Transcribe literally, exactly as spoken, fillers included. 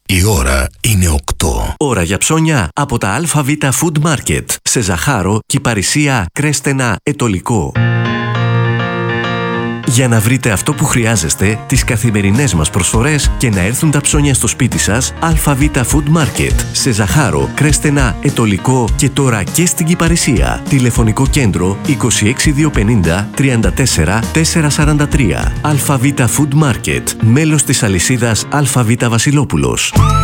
Η ώρα είναι οκτώ. Ώρα για ψώνια από τα ΑΒ Food Market σε Ζαχάρο, Κυπαρισία, Κρέστενα, Ετωλικό. Για να βρείτε αυτό που χρειάζεστε, τις καθημερινές μας προσφορές και να έρθουν τα ψώνια στο σπίτι σας, ΑΒ Food Market σε Ζαχάρο, Κρέστενα, Ετωλικό και τώρα και στην Κυπαρισία. Τηλεφωνικό κέντρο είκοσι έξι διακόσια πενήντα τριάντα τέσσερα τετρακόσια σαράντα τρία. ΑΒ Food Market, μέλος της αλυσίδας ΑΒ Βασιλόπουλος.